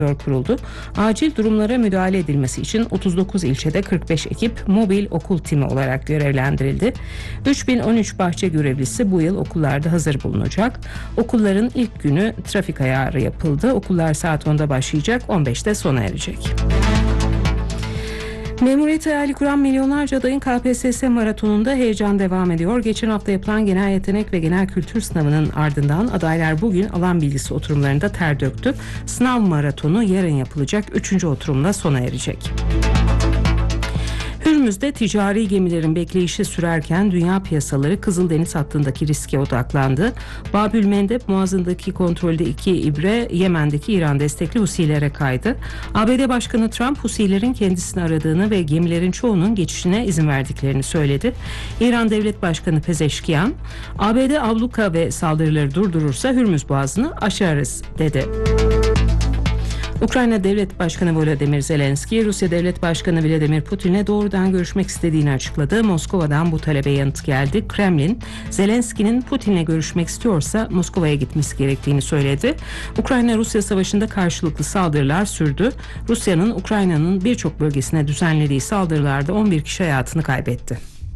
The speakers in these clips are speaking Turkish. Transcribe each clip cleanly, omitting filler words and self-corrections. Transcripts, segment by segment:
kuruldu. Acil durumlara müdahale edilmesi için 39 ilçede 45 ekip mobil okul timi olarak görevlendirildi. 3013 bahçe görevlisi bu yıl okullarda hazır bulunacak. Okulların ilk günü trafik ayarı yapıldı. Okullar saat 10'da başlayacak, 15'te sona erecek. Memuriyet hayali kuran milyonlarca adayın KPSS maratonunda heyecan devam ediyor. Geçen hafta yapılan genel yetenek ve genel kültür sınavının ardından adaylar bugün alan bilgisi oturumlarında ter döktü. Sınav maratonu yarın yapılacak 3. oturumla sona erecek. Hürmüz'de ticari gemilerin bekleyişi sürerken dünya piyasaları Kızıldeniz hattındaki riske odaklandı. Babülmendeb Boğazı'ndaki kontrolde 2 ibre Yemen'deki İran destekli Husilere kaydı. ABD Başkanı Trump Husilerin kendisini aradığını ve gemilerin çoğunun geçişine izin verdiklerini söyledi. İran Devlet Başkanı Pezeşkiyan, ABD abluka ve saldırıları durdurursa Hürmüz Boğazı'nı aşarız dedi. Ukrayna Devlet Başkanı Volodymyr Zelenski, Rusya Devlet Başkanı Vladimir Putin'le doğrudan görüşmek istediğini açıkladı. Moskova'dan bu talebe yanıt geldi. Kremlin, Zelenski'nin Putin'le görüşmek istiyorsa Moskova'ya gitmesi gerektiğini söyledi. Ukrayna-Rusya savaşında karşılıklı saldırılar sürdü. Rusya'nın Ukrayna'nın birçok bölgesine düzenlediği saldırılarda 11 kişi hayatını kaybetti.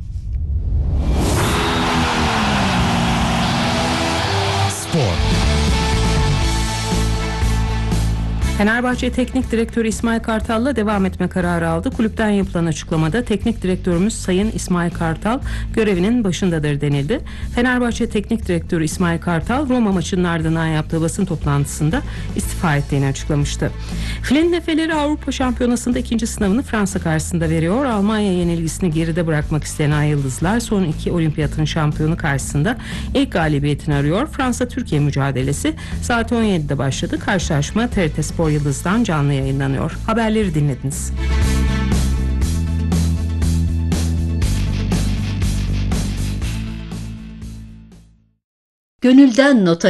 Spor. Fenerbahçe Teknik Direktörü İsmail Kartal'la devam etme kararı aldı. Kulüpten yapılan açıklamada teknik direktörümüz Sayın İsmail Kartal görevinin başındadır denildi. Fenerbahçe Teknik Direktörü İsmail Kartal Roma maçının ardından yaptığı basın toplantısında istifa ettiğini açıklamıştı. Filenin Efeleri Avrupa Şampiyonası'nda ikinci sınavını Fransa karşısında veriyor. Almanya yenilgisini geride bırakmak isteyen Ay Yıldızlar son 2 olimpiyatın şampiyonu karşısında ilk galibiyetini arıyor. Fransa-Türkiye mücadelesi saat 17'de başladı. Karşılaşma TRT Spor Yıldız'dan canlı yayınlanıyor. Haberleri dinlediniz. Gönülden nota